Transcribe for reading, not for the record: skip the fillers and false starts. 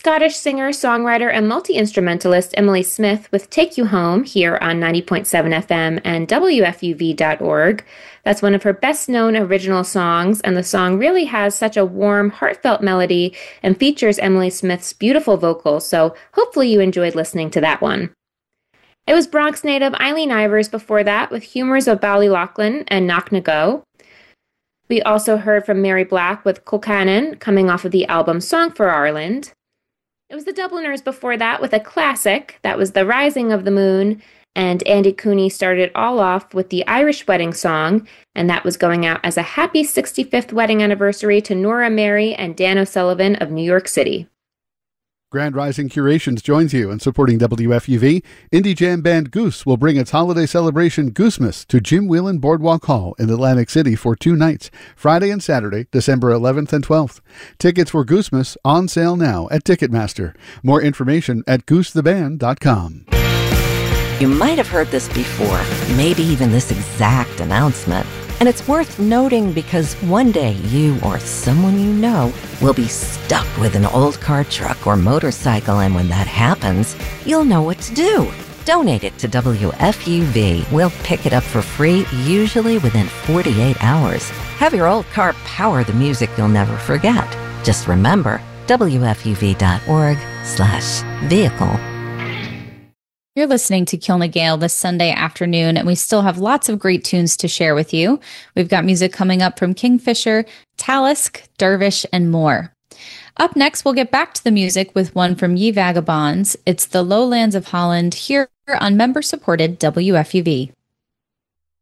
Scottish singer, songwriter, and multi-instrumentalist Emily Smith with Take You Home here on 90.7 FM and WFUV.org. That's one of her best-known original songs, and the song really has such a warm, heartfelt melody and features Emily Smith's beautiful vocals, so hopefully you enjoyed listening to that one. It was Bronx native Eileen Ivers before that with Humours of Ballyloughlin and Knock na Go. We also heard from Mary Black with Colcannon, coming off of the album Song for Ireland. It was the Dubliners before that with a classic, that was The Rising of the Moon, and Andy Cooney started it all off with the Irish Wedding Song, and that was going out as a happy 65th wedding anniversary to Nora Mary and Dan O'Sullivan of New York City. Grand Rising Curations joins you in supporting WFUV. Indie jam band Goose will bring its holiday celebration Goosemas to Jim Whelan Boardwalk Hall in Atlantic City for 2 nights, Friday and Saturday, December 11th and 12th. Tickets for Goosemas on sale now at Ticketmaster. More information at goosetheband.com. You might have heard this before, maybe even this exact announcement. And it's worth noting because one day you or someone you know will be stuck with an old car, truck, or motorcycle, and when that happens, you'll know what to do. Donate it to WFUV. We'll pick it up for free, usually within 48 hours. Have your old car power the music you'll never forget. Just remember, WFUV.org/vehicle. You're listening to Kilna Gale this Sunday afternoon, and we still have lots of great tunes to share with you. We've got music coming up from Kingfisher, Talisk, Dervish, and more. Up next, we'll get back to the music with one from Ye Vagabonds. It's the Lowlands of Holland here on member-supported WFUV.